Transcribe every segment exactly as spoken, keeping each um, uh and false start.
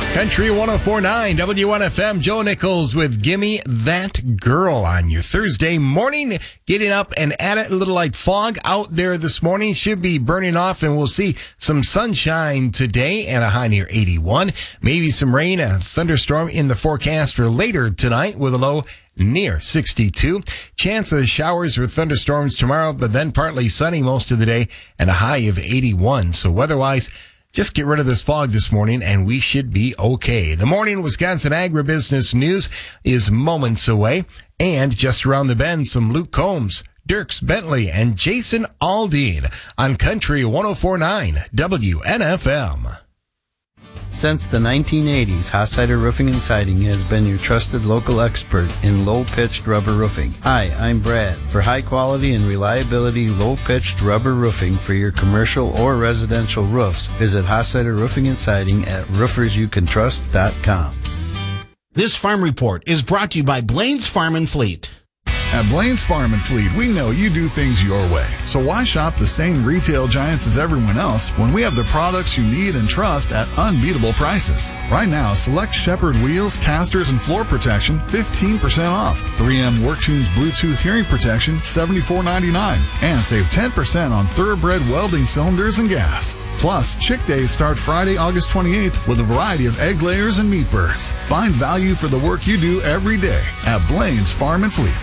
Country one oh four point nine W N F M, Joe Nichols with Gimme That Girl on your Thursday morning. Getting up and at it, a little light fog out there this morning. Should be burning off, and we'll see some sunshine today and a high near eighty-one. Maybe some rain, a thunderstorm in the forecast for later tonight with a low near sixty-two. Chance of showers or thunderstorms tomorrow, but then partly sunny most of the day and a high of eighty-one. So weather-wise, just get rid of this fog this morning, and we should be okay. The morning Wisconsin agribusiness news is moments away. And just around the bend, some Luke Combs, Dirks Bentley, and Jason Aldean on Country one oh four point nine W N F M. Since the nineteen eighties, Hossider Roofing and Siding has been your trusted local expert in low-pitched rubber roofing. Hi, I'm Brad. For high quality and reliability low-pitched rubber roofing for your commercial or residential roofs, visit Hossider Roofing and Siding at roofers you can trust dot com. This farm report is brought to you by Blaine's Farm and Fleet. At Blaine's Farm and Fleet, we know you do things your way. So why shop the same retail giants as everyone else when we have the products you need and trust at unbeatable prices? Right now, select Shepherd wheels, casters, and floor protection fifteen percent off. three M WorkTunes Bluetooth hearing protection seventy-four ninety-nine. And save ten percent on Thoroughbred welding cylinders and gas. Plus, Chick Days start Friday, August twenty-eighth with a variety of egg layers and meat birds. Find value for the work you do every day at Blaine's Farm and Fleet.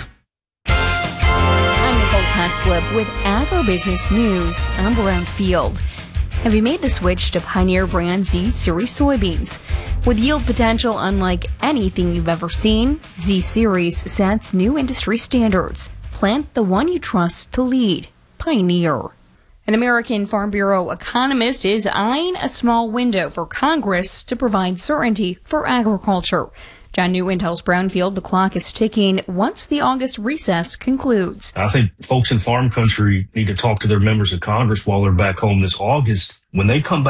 Heslip with Agribusiness News. I'm Brownfield. Have you made the switch to Pioneer brand Z Series soybeans? With yield potential unlike anything you've ever seen, Z Series sets new industry standards. Plant the one you trust to lead. Pioneer. An American Farm Bureau economist is eyeing a small window for Congress to provide certainty for agriculture. John Newton tells Brownfield the clock is ticking once the August recess concludes. I think folks in farm country need to talk to their members of Congress while they're back home this August. When they come back